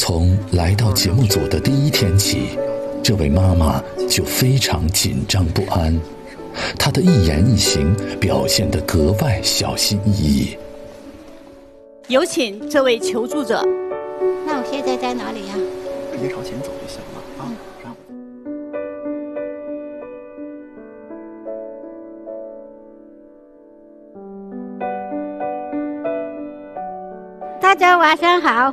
从来到节目组的第一天起，这位妈妈就非常紧张不安，她的一言一行表现得格外小心翼翼。 有请这位求助者。 那我现在在哪里呀？ 直接朝前走就行了啊。 大家晚上好。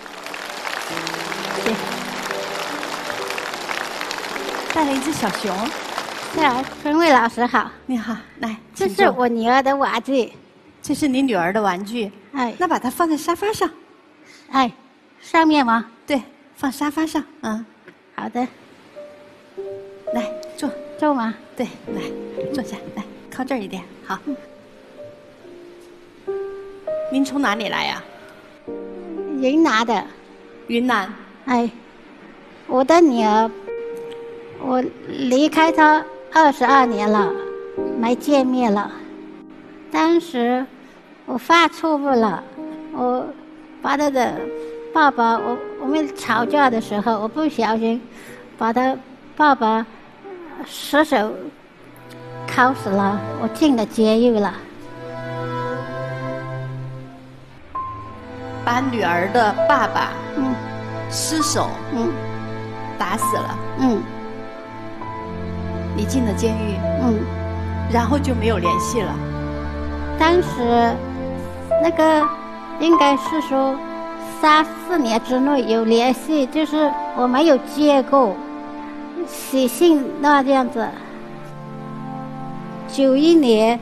带了一只小熊。 是啊，春慧老师好。 你好，来， 这是我女儿的玩具。 这是你女儿的玩具。 哎， 那把它放在沙发上。 哎，上面吗？ 对，放沙发上。 好的。 来， 坐吗？ 对，来，坐下，来，靠这儿一点。好。您从哪里来呀？ 云南的。 云南。 哎，我的女儿，我离开她22年了，没见面了。当时我犯错误了，我把她的爸爸，我们吵架的时候，我不小心把她爸爸失手铐死了，我进了监狱了。 把女儿的爸爸失手打死了。你进了监狱。然后就没有联系了。 当时那个应该是说3、4年之内有联系，就是我没有见过，写信那样子。91年，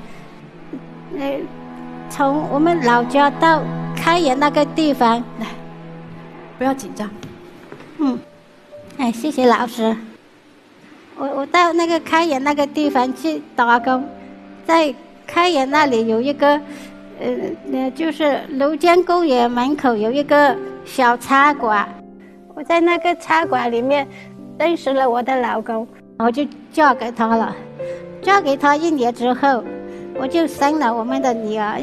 从我们老家到开原那个地方， 来，不要紧张。 哎，谢谢老师。我到那个开原那个地方去打工，在开原那里有一个，就是庐江公园门口有一个小茶馆，我在那个茶馆里面认识了我的老公，我就嫁给他了。嫁给他1年之后，我就生了我们的女儿。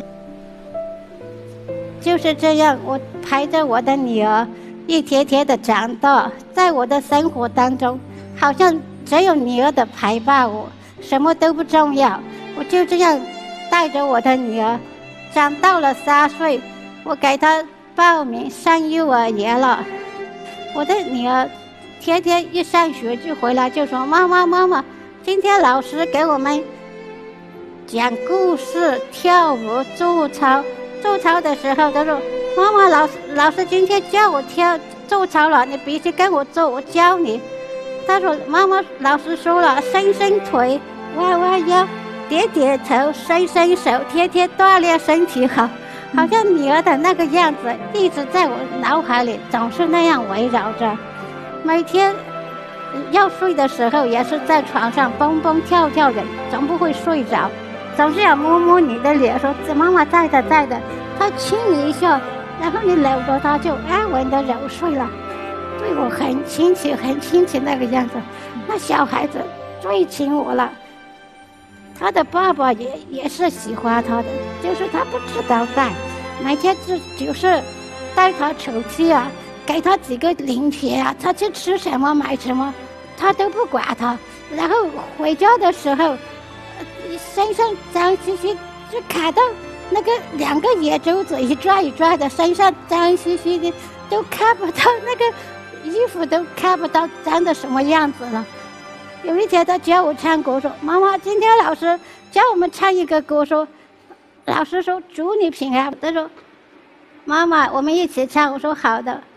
就是这样，我陪着我的女儿一天天的长大，在我的生活当中，好像只有女儿的陪伴我，什么都不重要。我就这样带着我的女儿，长到了3岁，我给她报名上幼儿园了。我的女儿天天一上学就回来就说：“妈妈，今天老师给我们讲故事、跳舞、做操。做操的时候，他说：妈妈，老师今天叫我做操了，你必须跟我做，我教你。他说：妈妈，老师说了，伸伸腿，弯弯腰，点点头，伸伸手，天天锻炼身体好。好像女儿的那个样子一直在我脑海里，总是那样围绕着。每天要睡的时候，也是在床上蹦蹦跳跳的，总不会睡着。总是要摸摸你的脸，说妈妈在的。他亲你一下，然后你搂着他就安稳的揉睡了，对我很亲切那个样子。那小孩子最亲我了。他的爸爸也是喜欢他的，就是他不知道带，每天就是带他出去啊，给他几个零钱啊，他去吃什么买什么，他都不管他。然后回家的时候，身上脏兮兮，就卡到那个2个眼珠子一拽一拽的，身上脏兮兮的，都看不到那个衣服，都看不到脏的什么样子了。有一天他教我唱歌，说妈妈，今天老师教我们唱一个歌，说老师说祝你平安。他说妈妈，我们一起唱。我说好的。